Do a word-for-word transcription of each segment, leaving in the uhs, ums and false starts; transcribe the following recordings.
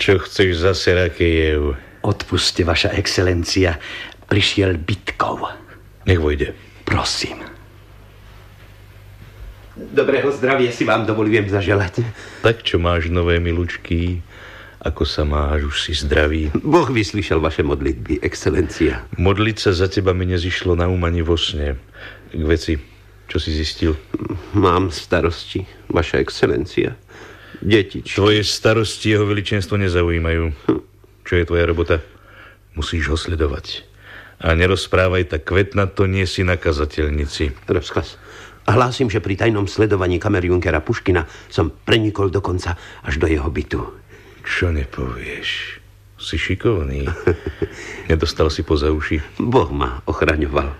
Čo chceš zase, Rakejev? Odpuste, vaša excelencia. Prišiel Bytkov. Nech vojde. Prosím. Dobrého zdravia si vám dovolujem zaželať. Tak čo máš, nové milučky? Ako sa máš? Už si zdravý? Boh vyslyšel vaše modlitby, excelencia. Modliť sa za teba mi nezišlo na um ani vo sne. K veci, čo si zistil? Mám starosti, vaša excelencia. Detičky. Tvoje starosti jeho veličenstvo nezaujímajú. Hm. Čo je tvoja robota? Musíš ho sledovať. A nerozprávaj tak, Kvetna, to nie si na kazateľnici. Rozkaz. Hlásim, že pri tajnom sledovaní kamerjunkera Puškina som prenikol dokonca až do jeho bytu. Čo nepovieš? Si šikovný. Nedostal si poza uši. Boh ma ochraňoval.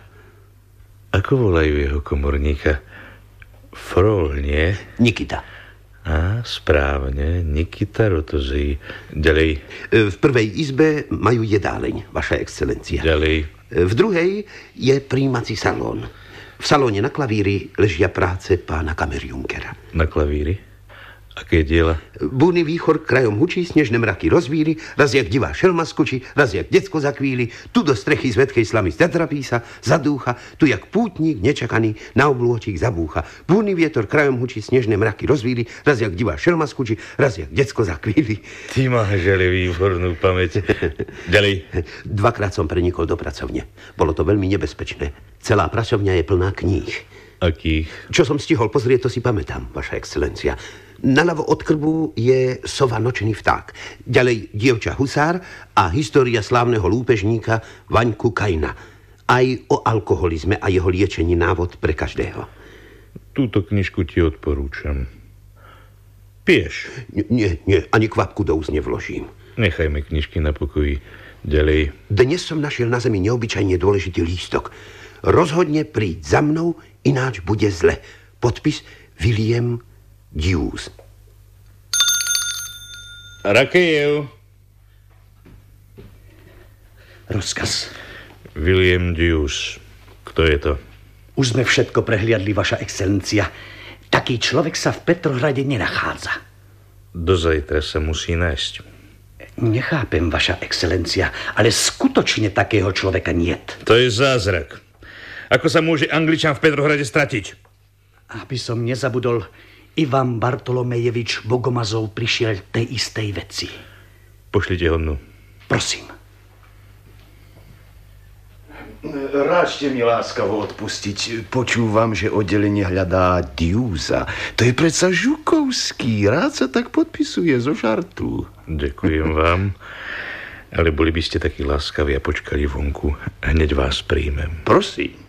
Ako volajú jeho komorníka? Frol, nie? Nikita. Á, správne. Nikita Rotozí. Ďalej. V prvej izbe majú jedáleň, vaša excelencia. Ďalej. V druhej je prijímací salón. V salóne na klavíri ležia práce pána kamerjunkera. Na klavíri? Aké diela? Búrny výchor krajom hučí, snežné mraky rozvíli, raz jak divá šelma skučí, raz jak decko zakvíli, tu do strechy z vedkej slamy zadrapí sa, zadúcha, tu jak pútnik nečakaný na oblôčik zabúcha. Búrny vietor krajom hučí, snežné mraky rozvíli, raz jak divá šelma skučí, raz jak decko zakvíli. Ty máš ale výbornú pamäť. Ďalej. Dvakrát som prenikol do pracovne. Bolo to veľmi nebezpečné. Celá pracovňa je plná kníh. Akých? Čo som stihol pozrieť, to si pamätám, vaša excelencia. Naľavo od krbu je sova nočný vták. Ďalej dievča husár a história slávneho lúpežníka Vaňku Kajna. Aj o alkoholizme a jeho liečení návod pre každého. Túto knižku ti odporúčam. Piješ? Nie, nie, ani kvapku do úst nevložím. Nechajme knižky na pokoji. Ďalej. Dnes som našiel na zemi neobyčajne dôležitý lístok. Rozhodne príď za mnou, ináč bude zle. Podpis William Dewes. Rakejev. Rozkaz. William Dewes. Kto je to? Už sme všetko prehliadli, vaša excelencia. Taký človek sa v Petrohrade nenachádza. Do zajtra sa musí nájsť. Nechápem, vaša excelencia, ale skutočne takého človeka niet. To je zázrak. Ako sa môže Angličan v Petrohrade stratiť? Aby som nezabudol, Ivan Bartolomejevič Bogomazov prišiel tej istej veci. Pošlite ho mnu. Prosím. Ráčte mi láskavo odpustiť. Počúvam, že oddelenie hľadá Dewesa. To je predsa Žukovský. Rád sa tak podpisuje zo žartu. Ďakujem vám. Ale boli by ste takí láskaví a počkali vonku. Hneď vás príjmem. Prosím.